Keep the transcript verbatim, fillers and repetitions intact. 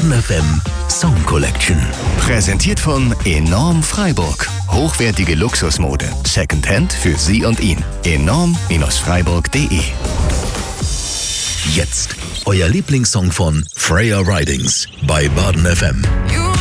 Baden F M Song Collection. Präsentiert von Enorm Freiburg. Hochwertige Luxusmode. Secondhand für Sie und ihn. enorm Freiburg punkt de. Jetzt euer Lieblingssong von Freya Ridings bei Baden F M.